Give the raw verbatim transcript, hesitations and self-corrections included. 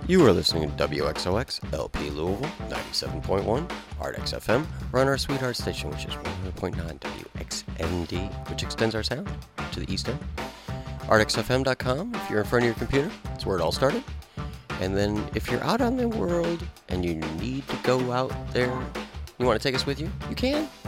You are listening to W X O X L P Louisville ninety-seven point one, Ardex F M. We're on our sweetheart station, which is one hundred point nine W X N D, which extends our sound to the east end. Ardex F M dot com, if you're in front of your computer, that's where it all started. And then if you're out on the world and you need to go out there, you want to take us with you, you can.